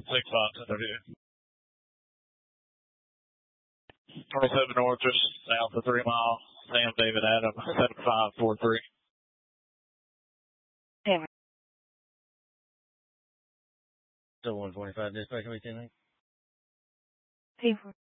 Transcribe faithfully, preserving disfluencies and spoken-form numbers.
six five, ten thirty-eight. twenty-seven north, just south of three mile. Sam David Adam, seven five four three. Hey, Still one twenty-five dispatch, we can. Hey,